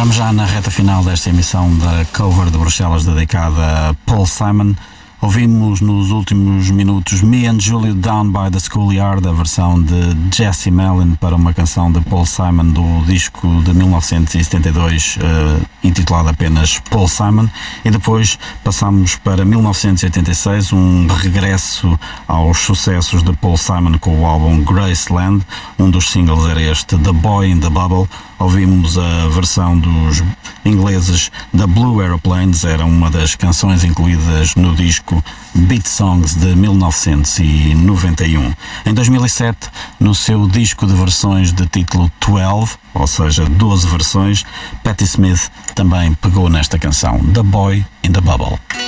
Estamos já na reta final desta emissão da cover de Bruxelas dedicada a Paul Simon. Ouvimos nos últimos minutos Me and Julie Down by the Schoolyard, a versão de Jesse Malin para uma canção de Paul Simon do disco de 1972 intitulado apenas Paul Simon, e depois passamos para 1986, um regresso aos sucessos de Paul Simon com o álbum Graceland. Um dos singles era este, The Boy in the Bubble. Ouvimos a versão dos ingleses da Blue Aeroplanes, era uma das canções incluídas no disco Beat Songs de 1991. Em 2007, no seu disco de versões de título 12, ou seja, 12 versões, Patti Smith também pegou nesta canção, The Boy in the Bubble.